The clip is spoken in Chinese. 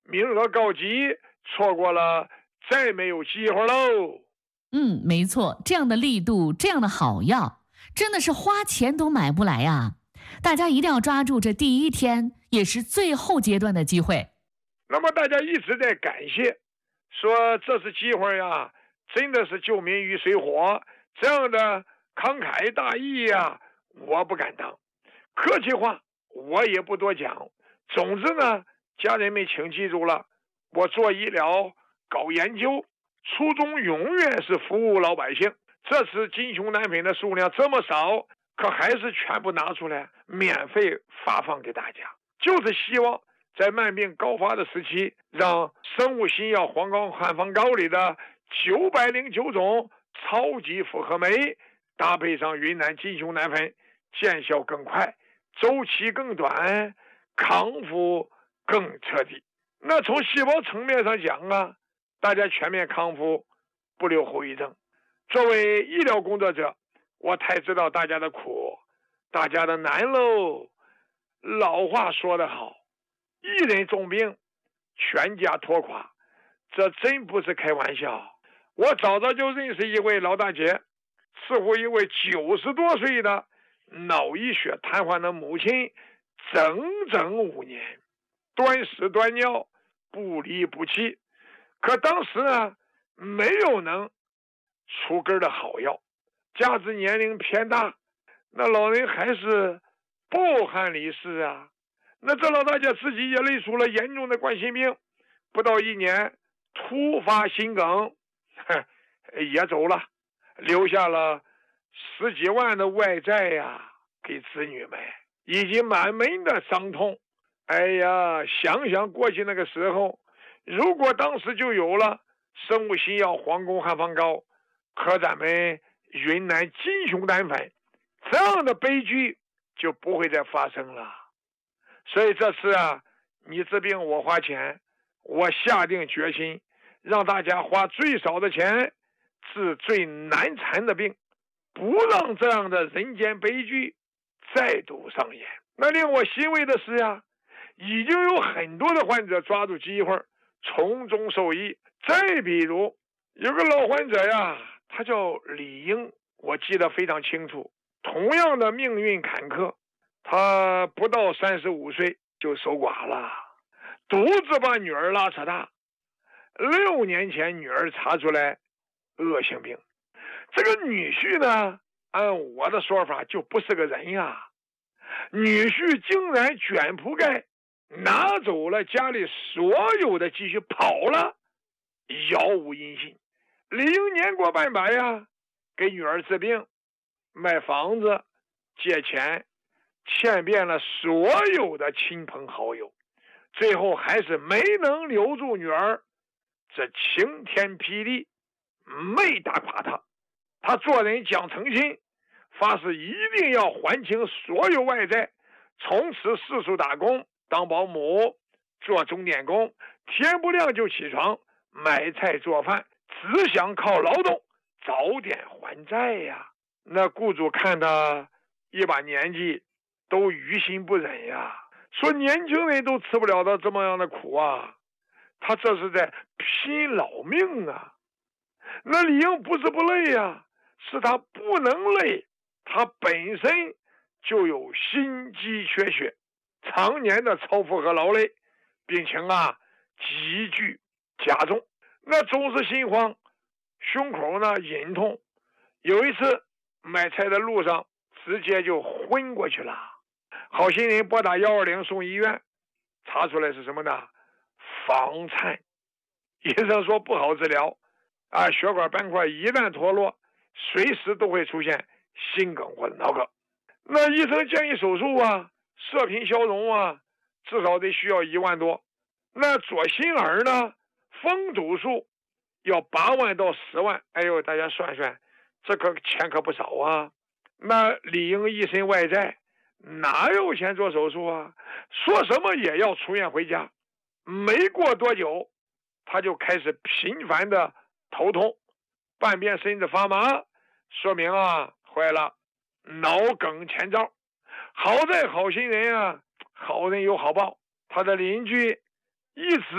名额告急，错过了再没有机会喽。 没错，这样的力度，这样的好药，真的是花钱都买不来呀！大家一定要抓住这第一天，也是最后阶段的机会。 那么大家一直在感谢，说这次机会呀，真的是救民于水火，这样的慷慨大义呀，我不敢当。客气话我也不多讲。总之呢，家人们请记住了，我做医疗搞研究，初衷永远是服务老百姓。这次金熊奶粉的数量这么少，可还是全部拿出来免费发放给大家，就是希望在慢病高发的时期，让生物新药黄膏汉方膏里的909种超级复合酶搭配上云南金熊奶粉，见效更快，周期更短，康复更彻底。那从细胞层面上讲啊，大家全面康复，不留后遗症。作为医疗工作者，我太知道大家的苦，大家的难喽。老话说得好，一人重病，全家拖垮，这真不是开玩笑。我早早就认识一位老大姐，似乎一位90多岁的脑溢血瘫痪的母亲，整整5年，端屎端尿，不离不弃。可当时呢，没有能出根的好药，加之年龄偏大，那老人还是抱憾离世啊。那这老大姐自己也累出了严重的冠心病，不到1年突发心梗，也走了，留下了10几万的外债呀，给子女们，以及满门的伤痛。哎呀，想想过去那个时候，如果当时就有了生物新药黄宫汉方膏，可咱们云南金熊胆粉，这样的悲剧就不会再发生了。所以这次啊，你治病我花钱，我下定决心让大家花最少的钱治最难缠的病，不让这样的人间悲剧再度上演。那令我欣慰的是呀，已经有很多的患者抓住机会从中受益。再比如有个老患者呀，他叫李英，我记得非常清楚。同样的命运坎坷，他不到35岁就守寡了，独自把女儿拉扯大。6年前女儿查出来恶性病，这个女婿呢，按我的说法就不是个人呀。女婿竟然卷铺盖拿走了家里所有的积蓄跑了，杳无音信。李英年过半百呀，给女儿治病，卖房子，借钱，骗遍了所有的亲朋好友，最后还是没能留住女儿。这晴天霹雳没打垮他，他做人讲诚信，发誓一定要还清所有外债，从此四处打工，当保姆，做钟点工，天不亮就起床买菜做饭，只想靠劳动早点还债呀。那雇主看他一把年纪，都于心不忍呀，说年轻人都吃不了的这么样的苦啊，他这是在拼老命啊。那李英不是不累呀，是他不能累，他本身就有心肌缺血，常年的超负荷劳累，病情啊急剧加重，那总是心慌，胸口呢隐痛，有一次买菜的路上直接就昏过去了。好心人拨打120送医院，查出来是什么呢？房颤。医生说不好治疗啊，血管斑块一旦脱落，随时都会出现心梗或者脑梗。那医生建议手术啊，射频消融啊，至少得需要1万多。那左心耳呢，封堵术要8万到10万。哎呦，大家算算，这个钱可不少啊。那李英一身外债，哪有钱做手术啊？说什么也要出院回家。没过多久，他就开始频繁的头痛，半边身子发麻，说明啊坏了，脑梗前兆。好在好心人啊，好人有好报，他的邻居一直